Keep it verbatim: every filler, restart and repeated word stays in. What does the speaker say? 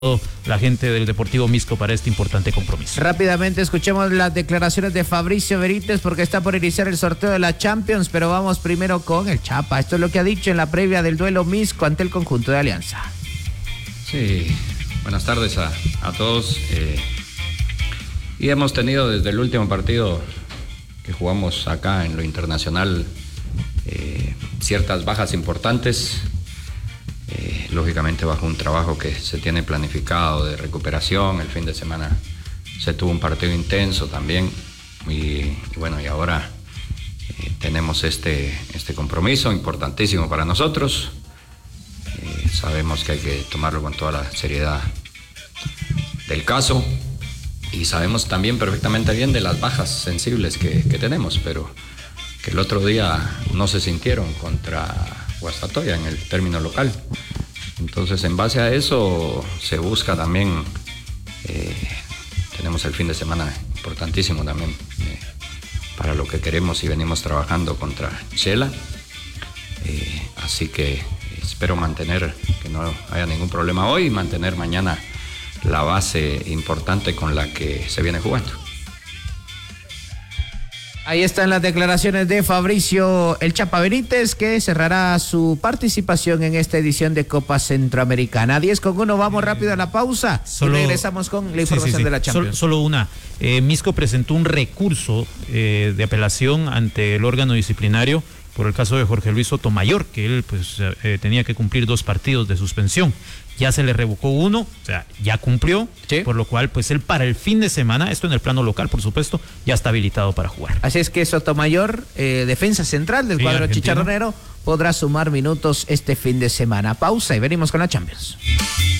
la gente del Deportivo Misco para este importante compromiso. Rápidamente escuchemos las declaraciones de Fabricio Benítez porque está por iniciar el sorteo de la Champions, pero vamos primero con el Chapa. Esto es lo que ha dicho en la previa del duelo Misco ante el conjunto de Alianza. Sí, buenas tardes a, a todos. Eh, y hemos tenido desde el último partido que jugamos acá en lo internacional eh, ciertas bajas importantes. Eh, lógicamente bajo un trabajo que se tiene planificado de recuperación. El fin de semana se tuvo un partido intenso también y, y bueno, y ahora eh, tenemos este, este compromiso importantísimo para nosotros. Eh, sabemos que hay que tomarlo con toda la seriedad del caso y sabemos también perfectamente bien de las bajas sensibles que, que tenemos, pero que el otro día no se sintieron contra Guastatoya en el término local. Entonces, en base a eso se busca también, eh, tenemos el fin de semana importantísimo también eh, para lo que queremos y venimos trabajando contra Shela. Eh, así que espero mantener, que no haya ningún problema hoy, y mantener mañana la base importante con la que se viene jugando. Ahí están las declaraciones de Fabricio El Chapa Benítez, que cerrará su participación en esta edición de Copa Centroamericana. diez con uno, vamos rápido a la pausa solo, y regresamos con la información sí, sí, sí. de la Champions. Solo, solo una. Eh, Misco presentó un recurso eh, de apelación ante el órgano disciplinario por el caso de Jorge Luis Sotomayor, que él pues eh, tenía que cumplir dos partidos de suspensión. Ya se le revocó uno, o sea, ya cumplió, ¿sí? Por lo cual, pues él para el fin de semana, esto en el plano local, por supuesto, ya está habilitado para jugar. Así es que Sotomayor, eh, defensa central del sí, cuadro argentino, chicharronero, podrá sumar minutos este fin de semana. Pausa y venimos con la Champions.